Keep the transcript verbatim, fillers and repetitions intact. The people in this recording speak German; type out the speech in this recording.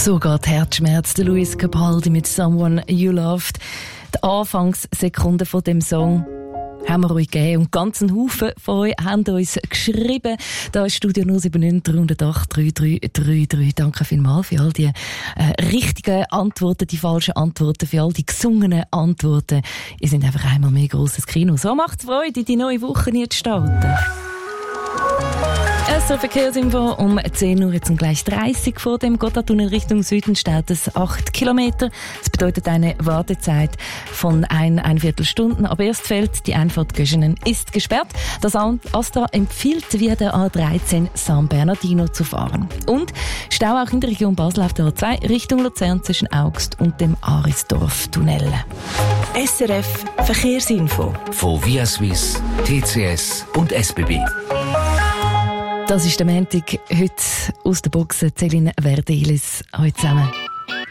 So geht Herzschmerz, der Luis Capaldi mit «Someone You Loved». Die Anfangssekunden von dem Song haben wir euch gegeben und ganz ein Haufen von euch haben uns geschrieben. Da ist Studio null sieben neun drei null acht drei drei drei drei. Danke vielmals für all die äh, richtigen Antworten, die falschen Antworten, für all die gesungenen Antworten. Ihr seid einfach einmal mehr grosses Kino. So macht's Freude, die neue Woche jetzt starten. S R Verkehrsinfo um zehn Uhr jetzt um gleich dreißig vor dem Gotthardtunnel Richtung Süden steht es acht Kilometer. Das bedeutet eine Wartezeit von ein, ein Viertelstunde. Ab Erstfeld, die Einfahrt Göschenen ist gesperrt. Das Astra empfiehlt via der A dreizehn San Bernardino zu fahren. Und Stau auch in der Region Basel auf der A zwei Richtung Luzern zwischen Augst und dem Arisdorf-Tunnel. S R F Verkehrsinfo von Via Suisse, T C S und S B B. Das ist der Montag, heute aus der Box Céline Verdelis. Heute zusammen.